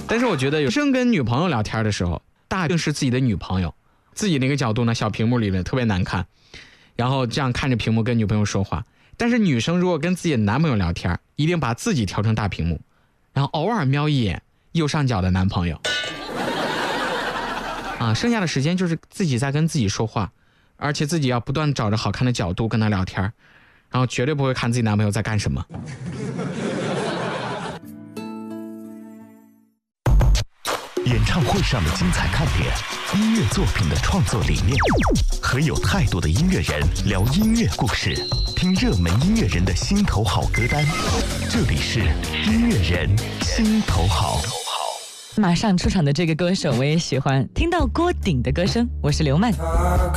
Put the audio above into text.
但是我觉得有生跟女朋友聊天的时候，大定是自己的女朋友，自己那个角度呢，小屏幕里面特别难看，然后这样看着屏幕跟女朋友说话。但是女生如果跟自己的男朋友聊天，一定把自己调成大屏幕，然后偶尔瞄一眼右上角的男朋友啊，剩下的时间就是自己在跟自己说话，而且自己要不断找着好看的角度跟他聊天，然后绝对不会看自己男朋友在干什么。 演唱会上的精彩看点，音乐作品的创作理念，和有态度的音乐人聊音乐故事，听热门音乐人的心头好歌单。这里是音乐人心头好。 马上出场的这个歌手我也喜欢，听到郭顶的歌声，我是刘曼。